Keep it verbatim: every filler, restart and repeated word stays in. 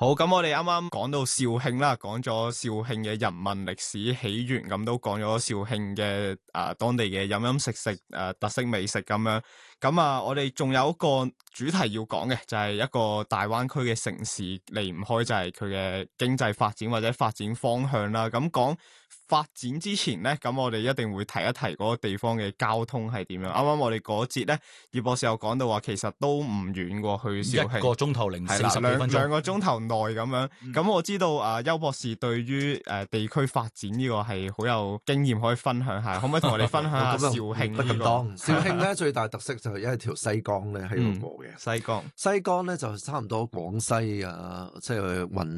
好，咁我哋啱啱講到肇慶啦，講咗肇慶嘅人民歷史起源，咁都講咗肇慶嘅啊當地嘅飲飲食食誒、呃、特色美食咁樣。咁啊，我哋仲有一個主題要講嘅，就係、是、一個大灣區嘅城市，離唔開就係佢嘅經濟發展或者發展方向啦。咁講發展之前咧，咁我哋一定會提一提嗰個地方嘅交通係點樣。啱啱我哋嗰節咧，葉博士有講到話，其實都唔遠過去肇慶， 一個鐘頭零四十幾兩分鐘， 兩個鐘頭內咁樣。咁、嗯、我知道啊，邱博士對於誒、呃、地區發展呢個係好有經驗，可以分享下，可唔可以同我哋分享下肇慶呢、這個？ 肇慶咧最大特色就係因為條西江咧喺度過嘅， 西江， 西江咧就差唔多廣西啊，即係雲。